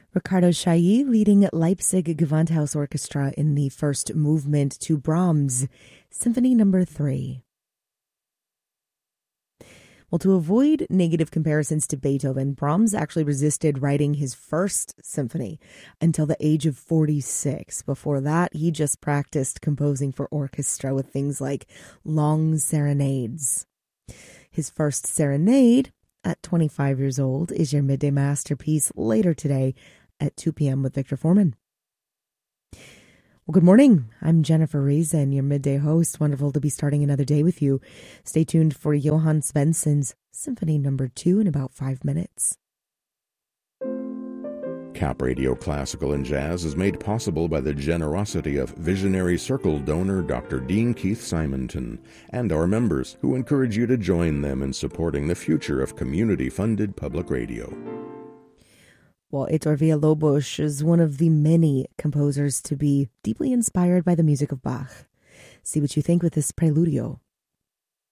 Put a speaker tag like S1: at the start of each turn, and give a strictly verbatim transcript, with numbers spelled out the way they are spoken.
S1: Ricardo Chailly leading Leipzig Gewandhaus Orchestra in the first movement to Brahms, Symphony Number three. Well, to avoid negative comparisons to Beethoven, Brahms actually resisted writing his first symphony until the age of forty-six. Before that, he just practiced composing for orchestra with things like long serenades. His first serenade, at twenty-five years old, is your midday masterpiece later today at two p.m. with Victor Foreman. Well, good morning. I'm Jennifer Reason, your midday host. Wonderful to be starting another day with you. Stay tuned for Johann Svensson's Symphony Number two in about five minutes.
S2: Cap Radio Classical and Jazz is made possible by the generosity of visionary Circle donor Doctor Dean Keith Simonton and our members, who encourage you to join them in supporting the future of community-funded public radio.
S1: Well, Heitor Villa-Lobos is one of the many composers to be deeply inspired by the music of Bach. See what you think with this Preludio.